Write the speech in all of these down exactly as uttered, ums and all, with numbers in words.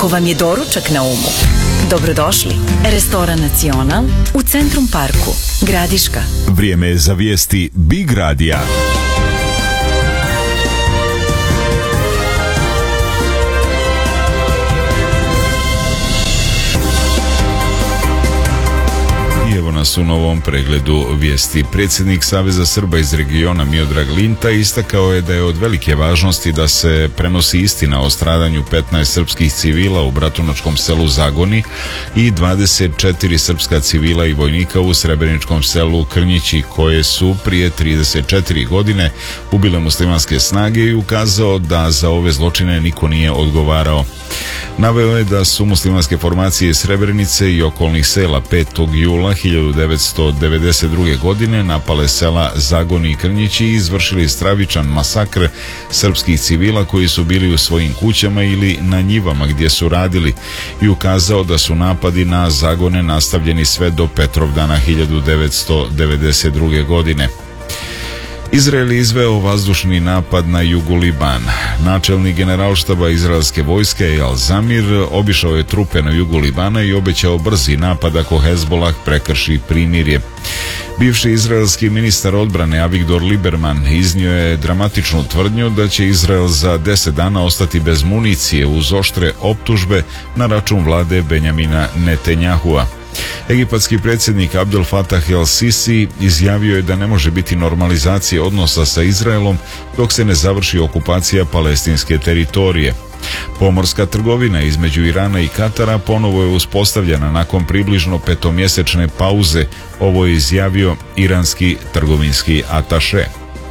Ako vam je doručak na umu, dobrodošli. Restoran Nacional u Centrum Parku, Gradiška. Vrijeme je za vijesti Big Radija. Evo nas u novom pregledu vijesti. Predsjednik Saveza Srba iz regiona Miodrag Linta istakao je da je od velike važnosti da se prenosi istina o stradanju petnaest srpskih civila u bratunačkom selu Zagoni i dvadeset četiri srpska civila i vojnika u srebreničkom selu Krnjići, koje su prije trideset četiri godine ubile muslimanske snage, i ukazao da za ove zločine niko nije odgovarao. Naveo je da su muslimanske formacije Srebrenice i okolnih sela petog jula hiljadu devetsto devedeset druge. godine napale sela Zagoni i Krnjići i izvršili stravičan masakr srpskih civila koji su bili u svojim kućama ili na njivama gdje su radili, i ukazao da su napadi na Zagone nastavljeni sve do Petrovdana hiljadu devetsto devedeset druge. godine. Izrael je izveo vazdušni napad na jugu Libana. Načelnik generalštaba izraelske vojske Eyal Zamir obišao je trupe na jugu Libana i obećao brzi napad ako Hezbolah prekrši primirje. Bivši izraelski ministar odbrane Avigdor Lieberman iznio je dramatičnu tvrdnju da će Izrael za deset dana ostati bez municije, uz oštre optužbe na račun vlade Benjamina Netanjahua. Egipatski predsjednik Abdel Fattah el-Sisi izjavio je da ne može biti normalizacije odnosa sa Izraelom dok se ne završi okupacija palestinske teritorije. Pomorska trgovina između Irana i Katara ponovo je uspostavljena nakon približno petomjesečne pauze, ovo je izjavio iranski trgovinski ataše.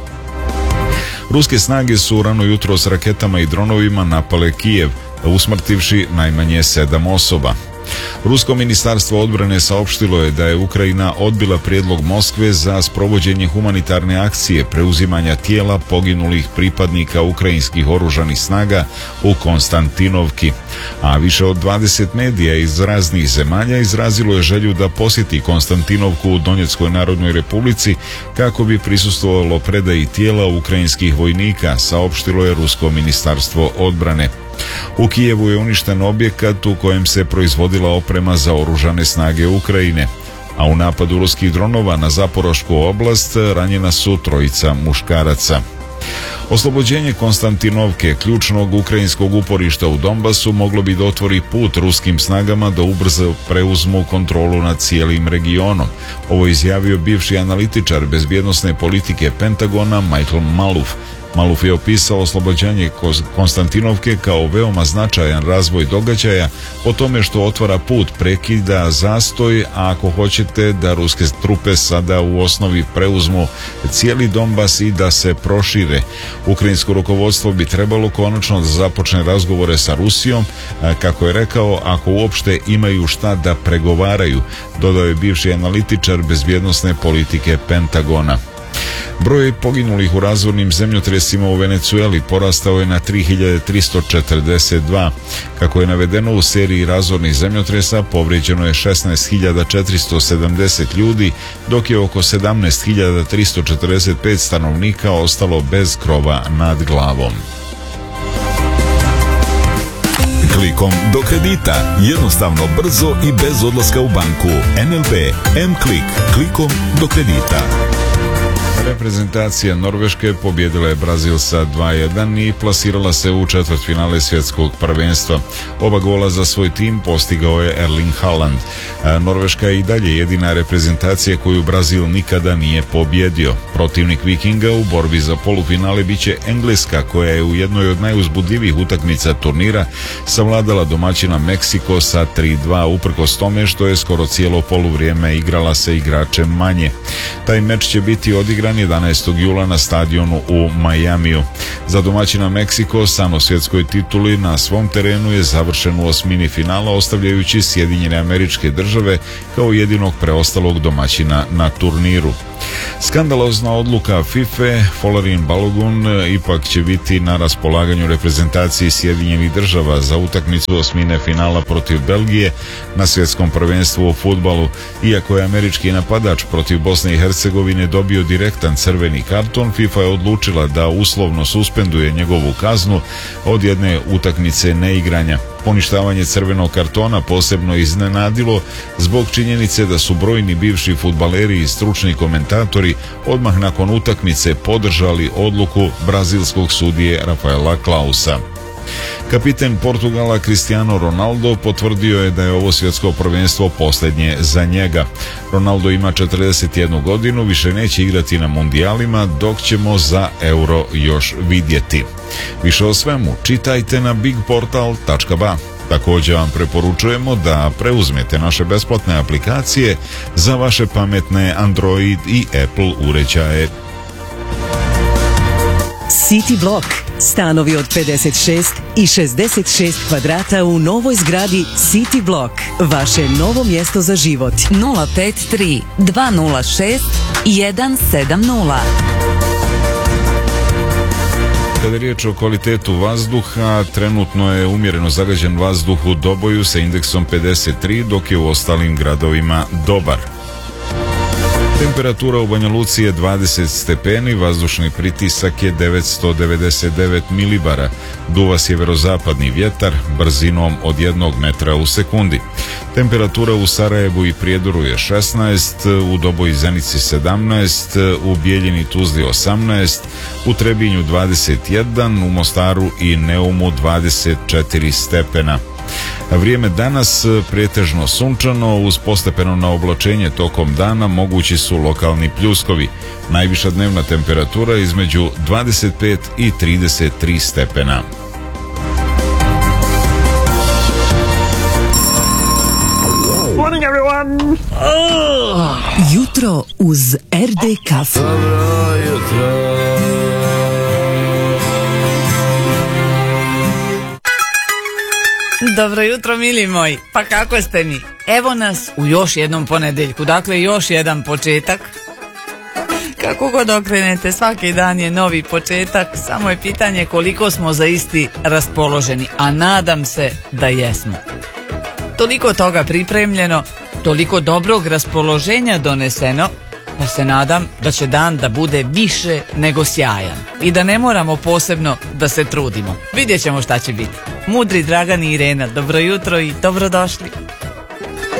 Ruske snage su rano jutro s raketama i dronovima napale Kijev, usmrtivši najmanje sedam osoba. Rusko ministarstvo odbrane saopštilo je da je Ukrajina odbila prijedlog Moskve za sprovođenje humanitarne akcije preuzimanja tijela poginulih pripadnika ukrajinskih oružanih snaga u Konstantinovki, a više od dvadeset medija iz raznih zemalja izrazilo je želju da posjeti Konstantinovku u Donjeckoj Narodnoj Republici kako bi prisustvovalo predaji tijela ukrajinskih vojnika, saopštilo je Rusko ministarstvo odbrane. U Kijevu je uništen objekat u kojem se proizvodila oprema za oružane snage Ukrajine, a u napadu ruskih dronova na Zaporošku oblast ranjena su trojica muškaraca. Oslobođenje Konstantinovke, ključnog ukrajinskog uporišta u Donbasu, moglo bi da otvori put ruskim snagama da ubrzo preuzmu kontrolu nad cijelim regionom. Ovo je izjavio bivši analitičar bezbjednosne politike Pentagona Michael Maluf. Maluf je opisao oslobođenje Konstantinovke kao veoma značajan razvoj događaja, po tome što otvara put, prekida zastoj, a ako hoćete da ruske trupe sada u osnovi preuzmu cijeli Donbas i da se prošire. Ukrajinsko rukovodstvo bi trebalo konačno da započne razgovore sa Rusijom, kako je rekao, ako uopšte imaju šta da pregovaraju, dodao je bivši analitičar bezbjednosne politike Pentagona. Broj poginulih u razornim zemljotresima u Venecueli porastao je na tri hiljade tristo četrdeset dva. Kako je navedeno u seriji razornih zemljotresa, povrijeđeno je šesnaest hiljada četiristo sedamdeset ljudi, dok je oko sedamnaest hiljada tristo četrdeset pet stanovnika ostalo bez krova nad glavom. Klikom do kredita, jednostavno, brzo i bez odlaska u banku. N L B M-Klik, klikom do kredita. Reprezentacija Norveške pobjedila je Brazil sa dva jedan i plasirala se u četvrtfinale svjetskog prvenstva. Oba gola za svoj tim postigao je Erling Haaland. Norveška je i dalje jedina reprezentacija koju Brazil nikada nije pobjedio. Protivnik Vikinga u borbi za polufinale biće Engleska, koja je u jednoj od najuzbudljivijih utakmica turnira savladala domaćina Meksiko sa tri dva, uprkos tome što je skoro cijelo poluvrijeme igrala sa igračem manje. Taj meč će biti odigran jedanaestog jula na stadionu u Majamiju. Za domaćina Meksiko san o svjetskoj tituli na svom terenu je završen u osmini finala, ostavljajući Sjedinjene Američke Države kao jedinog preostalog domaćina na turniru. Skandalozna odluka FIFA, Folarin Balogun ipak će biti na raspolaganju reprezentaciji Sjedinjenih Država za utakmicu osmine finala protiv Belgije na svjetskom prvenstvu u fudbalu. Iako je američki napadač protiv Bosne i Hercegovine dobio direktan crveni karton, FIFA je odlučila da uslovno suspenduje njegovu kaznu od jedne utakmice neigranja. Poništavanje crvenog kartona posebno iznenadilo zbog činjenice da su brojni bivši fudbaleri i stručni komentatori odmah nakon utakmice podržali odluku brazilskog sudije Rafaela Klausa. Kapiten Portugala Cristiano Ronaldo potvrdio je da je ovo svjetsko prvenstvo posljednje za njega. Ronaldo ima četrdeset jednu godinu, više neće igrati na mundijalima, dok ćemo za Euro još vidjeti. Više o svemu čitajte na big portal tačka ba. Također vam preporučujemo da preuzmete naše besplatne aplikacije za vaše pametne Android i Apple uređaje. City Block. Stanovi od pedeset šest i šezdeset šest kvadrata u novoj zgradi City Block. Vaše novo mjesto za život. nula pet tri dva nula šest jedan sedam nula. Kada je riječ o kvalitetu vazduha, trenutno je umjereno zagađen vazduh u Doboju sa indeksom pedeset tri, dok je u ostalim gradovima dobar. Temperatura u Banja Luci je dvadeset stepeni, vazdušni pritisak je devetsto devedeset devet milibara, duva sjeverozapadni vjetar brzinom od jednog metra u sekundi. Temperatura u Sarajevu i Prijedoru je šesnaest, u Doboju i Zenici sedamnaest, u Bijeljini Tuzli osamnaest, u Trebinju dvadeset jedan, u Mostaru i Neumu dvadeset četiri stepena. Vrijeme danas pretežno sunčano, uz postepeno naoblačenje tokom dana mogući su lokalni pljuskovi. Najviša dnevna temperatura između dvadeset pet i trideset tri stepena. Morning everyone! Oh, jutro uz er de kafu. Dobro jutro. Dobro jutro, mili moji. Pa kako ste mi? Evo nas u još jednom ponedeljku. Dakle, još jedan početak. Kako god okrenete, svaki dan je novi početak. Samo je pitanje koliko smo za isti raspoloženi. A nadam se da jesmo. Toliko toga pripremljeno, toliko dobrog raspoloženja doneseno, pa se nadam da će dan da bude više nego sjajan i da ne moramo posebno da se trudimo. Vidjet ćemo šta će biti. Mudri Dragan i Irena, dobro jutro i dobrodošli.